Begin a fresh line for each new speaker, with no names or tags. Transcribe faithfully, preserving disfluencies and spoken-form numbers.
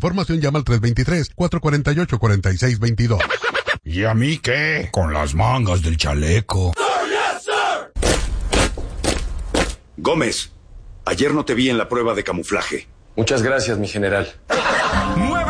información llama al tres dos tres, cuatro cuatro ocho, cuatro seis dos dos.
¿Y a mí qué? Con las mangas del chaleco.
Gómez, ayer no te vi en la prueba de camuflaje.
Muchas gracias, mi general.